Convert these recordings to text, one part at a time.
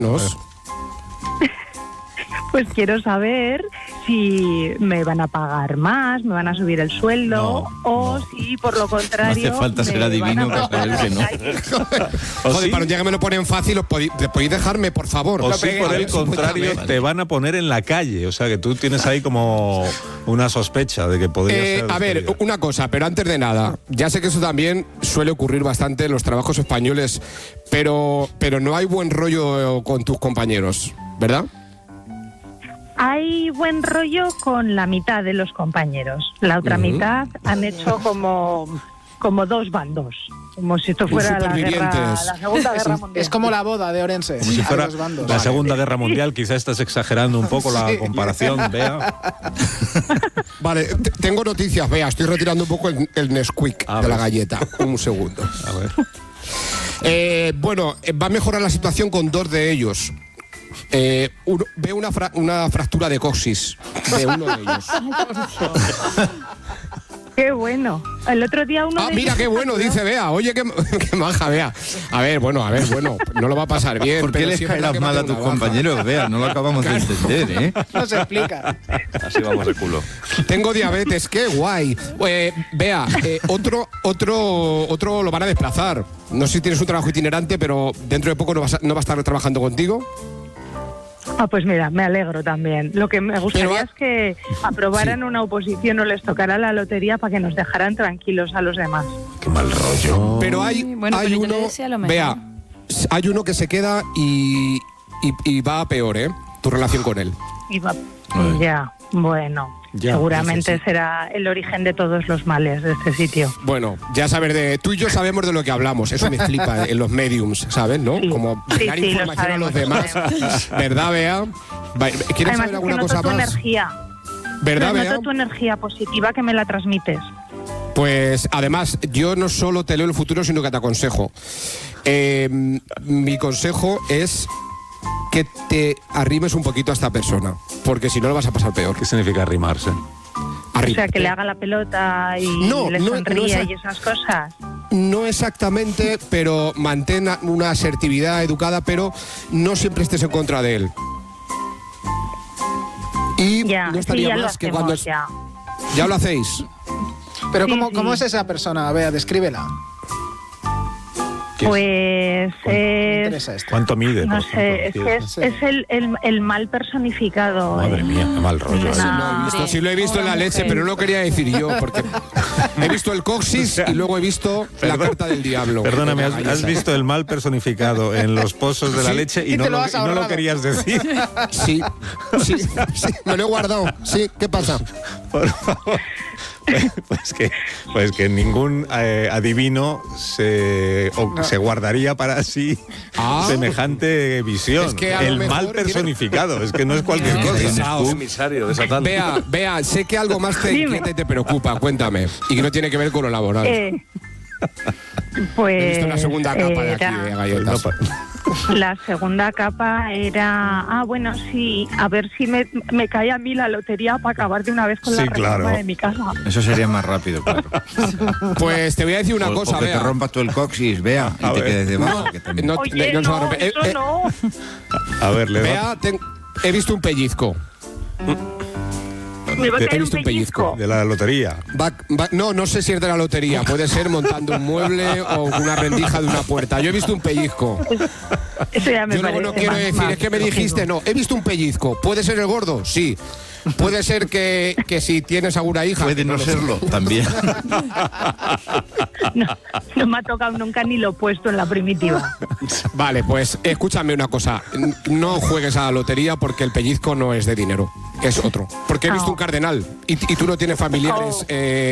Pues quiero saber si me van a pagar más, me van a subir el sueldo si por lo contrario... No hace falta ser adivino para saber que no. Joder, para un día que me lo ponen fácil, ¿podéis dejarme, por favor? O sí, por el contrario, te van a poner en la calle. O sea, que tú tienes ahí como una sospecha de que podría ser... A ver, una cosa, pero antes de nada, ya sé que eso también suele ocurrir bastante en los trabajos españoles, pero no hay buen rollo con tus compañeros, ¿verdad? Hay buen rollo con la mitad de los compañeros. La otra mitad han hecho como dos bandos. Como si esto fuera la Segunda Guerra Mundial. Es como la boda de Orense. Como si fuera la Segunda Guerra Mundial. Quizás estás exagerando un poco la comparación, Bea. Vale, tengo noticias, Bea. Estoy retirando un poco el Nesquik de la galleta. Un segundo. A ver. Bueno, va a mejorar la situación con dos de ellos. Veo una fractura de coxis de uno de ellos. Qué bueno. El otro día uno de mira, ellos... qué bueno, dice Bea. Oye, qué maja, Bea. A ver, bueno, no lo va a pasar bien. ¿Por qué les caerás mal a tus compañeros, Bea? No lo acabamos de entender, ¿eh? No se explica. Así vamos de culo. Tengo diabetes, qué guay. Bea, otro lo van a desplazar. No sé si tienes un trabajo itinerante, pero dentro de poco no va a estar trabajando contigo. Pues mira, me alegro también. Lo que me gustaría es que aprobaran una oposición o les tocara la lotería para que nos dejaran tranquilos a los demás. Qué mal rollo. Pero hay uno, Vea, hay uno que se queda y va a peor, tu relación con él. Ya, bueno. Ya, seguramente será el origen de todos los males de este sitio. Bueno, ya sabes, tú y yo sabemos de lo que hablamos. Eso me flipa en los mediums, ¿sabes? ¿No? Sí, como dar información a los demás. ¿Verdad, Bea? ¿Quieres saber alguna cosa más? Energía. ¿Verdad, Bea? Noto tu energía positiva que me la transmites. Pues además, yo no solo te leo el futuro, sino que te aconsejo. Mi consejo es que te arrimes un poquito a esta persona, porque si no lo vas a pasar peor. ¿Qué significa arrimarse? O sea, que le haga la pelota y le sonría y esas cosas. No exactamente, pero mantén una asertividad educada, pero no siempre estés en contra de él. Y no estaría más que cuando... ¿Ya lo hacéis? Pero ¿cómo es esa persona? Vea, descríbela. Pues ¿Cuánto mide? No sé, es el mal personificado. Madre mía, qué mal rollo. Sí lo he visto en la leche, pero no lo quería decir yo, porque he visto el coxis y luego he visto la carta del diablo. Perdóname, has visto el mal personificado en los pozos de la leche y no lo querías decir. Sí, me lo he guardado. Sí, ¿qué pasa? Por favor. Pues que ningún adivino se guardaría para sí semejante visión. Es que el mal personificado, es que no es cualquier cosa. Un emisario de Satán. Vea, sé que algo más te inquieta y te preocupa, cuéntame. Y que no tiene que ver con lo laboral. Pues... He visto la segunda capa de aquí de galletas. La segunda capa era... bueno, sí, a ver si me cae a mí la lotería para acabar de una vez con la reforma de mi casa. Eso sería más rápido, claro. Pues te voy a decir una cosa, o que Bea. te rompas tú el coxis, Bea, y te quedes debajo. No se va a romper. Eso no. A ver, Bea, he visto un pellizco. Me va a caer un pellizco. De la lotería. No sé si es de la lotería. Puede ser montando un mueble o una rendija de una puerta. Yo he visto un pellizco. Eso ya me Yo no quiero decir, es que me dijiste, no, he visto un pellizco. ¿Puede ser el gordo? Sí. Puede ser que si tienes alguna hija... Puede no serlo, también. No me ha tocado nunca ni lo opuesto en la primitiva. Vale, pues escúchame una cosa. No juegues a la lotería porque el pellizco no es de dinero. Es otro. Porque he visto un cardenal y tú no tienes familiares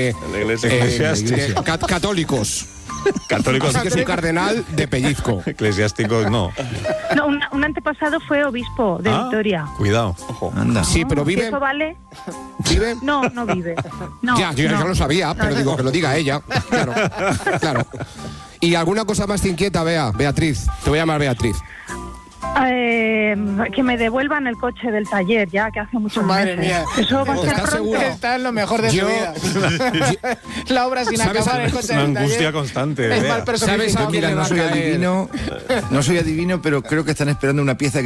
católicos. Católicos. Así que es un cardenal de pellizco. Eclesiásticos no. No, un antepasado fue obispo de Vitoria. Cuidado. Ojo. Anda. Sí, pero vive. ¿Eso vale? ¿Vive? No vive. No, yo lo sabía, pero digo que lo diga ella. Claro. ¿Y alguna cosa más te inquieta, Beatriz? Te voy a llamar Beatriz. Que me devuelvan el coche del taller, ya que hace muchos Madre meses. mía. Eso va a ser ¿Estás seguro? Está en lo mejor de su vida. La obra sin acabar, el coche Una del taller. angustia constante. Es mal personificado. Mira, no soy adivino, pero creo que están esperando una pieza que